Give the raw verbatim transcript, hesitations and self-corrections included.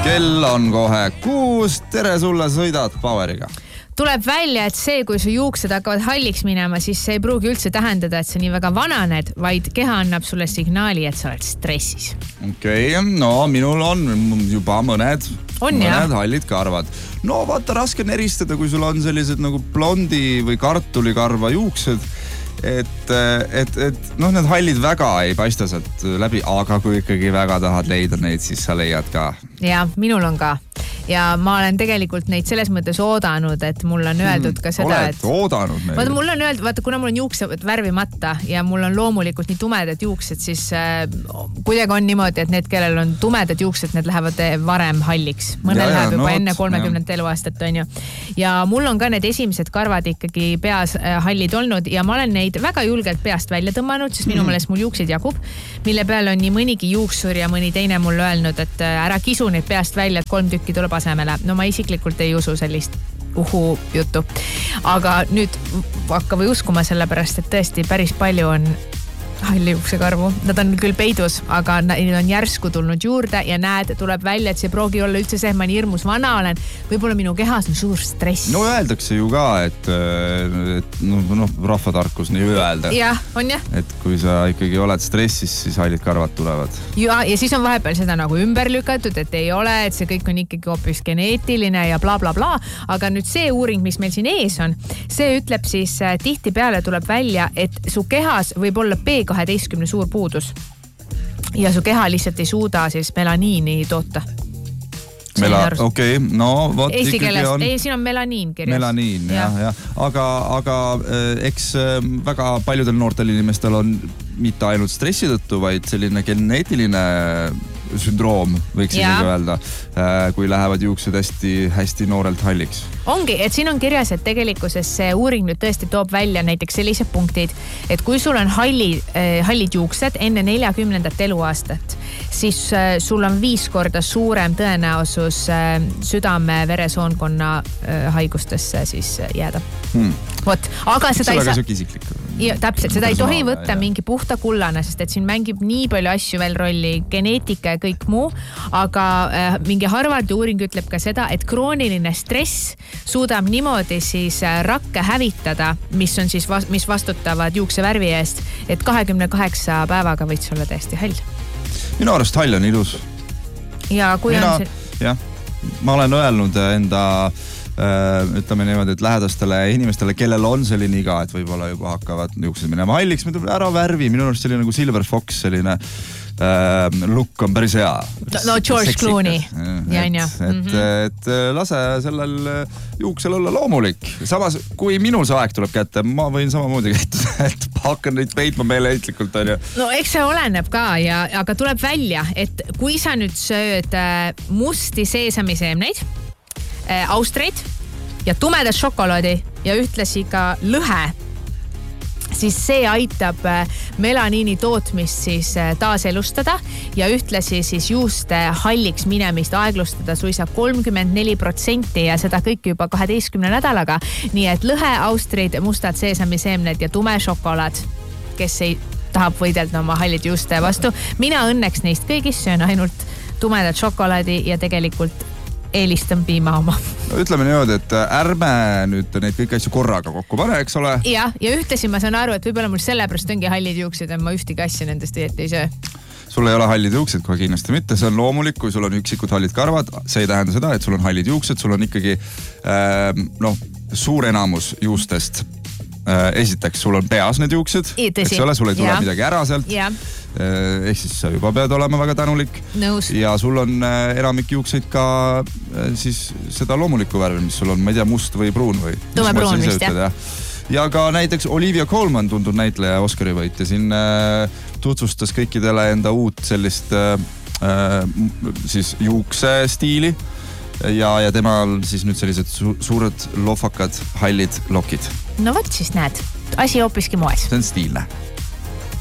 Kell on kohe kuus. Tere sulle, sõidad Poweriga. Tuleb välja, et see, kui su juuksed hakkavad halliks minema, siis see ei pruugi üldse tähendada, et sa nii väga vananed, vaid keha annab sulle signaali, et sa oled stressis. Okei, okay, no minul on juba mõned, on, mõned jah? hallid karvad. No vaata, raske on eristada, kui sul on sellised nagu blondi või kartulikarva juuksed. Et, et, et noh, need hallid väga ei paista sealt läbi, aga kui ikkagi väga tahad leida neid, siis sa leiad ka. Ja, minul on ka. Ja ma olen tegelikult neid selles mõttes oodanud, et mul on öeldud ka seda, oled et... oodanud neid? Vaata, mul on öeldud, vaata, kuna mul on juuksed värvimata ja mul on loomulikult nii tumedad juuksed, siis äh, kuidagi on niimoodi, et need, kellel on tumedad juuksed, need lähevad varem halliks. Mõnel ja, läheb ja, juba no, enne kolmekümnendat eluaastat, on ju. Ja mul on ka need esimesed karvad ikkagi peas äh, hallid olnud ja ma olen neid väga julgelt peast välja tõmmanud, sest minu mm. meelest mul juuksed jagub, mille peal on nii mõnigi juuksur ja mõni teine mulle öelnud, et äh, ära kisu neid peast välja, et kolm tükki tuleb asemele. No ma isiklikult ei usu sellist uhu juttu. Aga nüüd hakka või uskuma sellepärast, et tõesti päris palju on halli juuksekarvu. Nad on küll peidus, aga neid on järsku tulnud juurde ja näed, tuleb välja, et see proogi olla üldse see, et ma nii hirmus vana olen. Võib-olla minu kehas on suur stress. No öeldakse ju ka, et, et noh, no, rahvatarkus nii öelda. Jah, on jah. Et kui sa ikkagi oled stressis, siis hallid karvad tulevad. Ja, ja siis on vahepeal seda nagu ümber lükatud, et ei ole, et see kõik on ikkagi hoopis geneetiline ja bla bla bla. Aga nüüd see uuring, mis meil siin ees on, see ütleb siis tihti peale tuleb välja, et su kehas võib olla B kaheteistkümne suur puudus ja su keha lihtsalt ei suuda siis melaniini toota. Mela, okei, okay, no vot Eesti ikkagi keeles, on... ei, siin on melaniin kirjas. Melaniin, jah, jah. Aga, aga eks väga paljudel noortel inimestel on mitte ainult stressi tõttu, vaid selline geneetiline sündroom, võiks isegi öelda, kui lähevad juuksed hästi, hästi noorelt halliks. Ongi, et siin on kirjas, et tegelikkuses see uuring nüüd tõesti toob välja näiteks sellised punktid, et kui sul on halli, hallid juuksed enne neljakümnendat eluaastat, siis sul on viis korda suurem tõenäosus südame-veresoonkonna haigustesse siis jääda. Hmm. Vot, aga seda ei saa... See isiklik. Ja, täpselt, seda ei tohi võtta mingi puhta kullane, sest et siin mängib nii palju asju veel rolli, geneetika ja kõik muu, aga äh, mingi Harvardi uuring ütleb ka seda, et krooniline stress suudab niimoodi siis rakke hävitada, mis on siis, mis vastutavad juuksevärvi eest, et kahekümne kaheksa päevaga võid olla täiesti hall. Minu arust hall on ilus. Ja kui Mina, on see... jah, ma olen öelnud enda ütleme niimoodi, et lähedastele inimestele, kellel on selline iga, et võib-olla juba hakkavad juuksed minema halliks, me tuleb ära värvi, minu arust selline nagu Silver Fox, selline äh, look on päris hea. No, no George Clooney. Ja, et, ja. et, mm-hmm. et lase sellel juuksel olla loomulik. Samas, kui minul see aeg tuleb kätte, ma võin samamoodi käituda, et hakkan neid peitma meeleheitlikult. On ju. No eks see oleneb ka, ja, aga tuleb välja, et kui sa nüüd sööd musti seesamiseemneid, austreid ja tumedat šokolaadi ja ühtlasi ka lõhe, siis see aitab melaniini tootmist siis taaselustada ja ühtlasi siis juuste halliks minemist aeglustada suisa kolmkümmend neli protsenti ja seda kõik juba kaheteistkümne nädalaga. Nii et lõhe, austrid, mustad seesamiseemned ja tume šokolaad, kes ei tahab võidelda oma hallid juuste vastu. Mina õnneks neist kõigist söön ainult tumedat šokolaadi ja tegelikult eelistan piima oma. No, ütleme niimoodi, et ärme nüüd neid kõik asju korraga kokku pane, eks ole? Ja, ja ühtesi ma saan aru, et võib-olla mul sellepärast ongi hallid juuksed ja ma ühtegi asja nendest ei söö. Sul ei ole hallid juuksed, kohe kindlasti mitte. See on loomulik, kui sul on üksikud hallid karvad. See ei tähenda seda, et sul on hallid juuksed. Sul on ikkagi äh, noh, suur enamus juustest. Äh, esiteks, sul on peas need juuksed. Eks ole, sul ei tule ja. midagi ära sealt. Ja. Ehk siis sa juba pead olema väga tänulik. Nõus. Ja sul on enamik juukseid ka siis seda loomulikku värvi, mis sul on, ma ei tea, must või pruun või. Tume pruun vist, jah. Ja ka näiteks Olivia Colman, tuntud näitleja Oscari võitja, siin äh, tutvustas kõikidele enda uut sellist äh, siis juukse stiili ja, ja temal siis nüüd sellised su- suured lohvakad, hallid lokid. No võt siis näed, asi hoopiski moes. See on stiilne.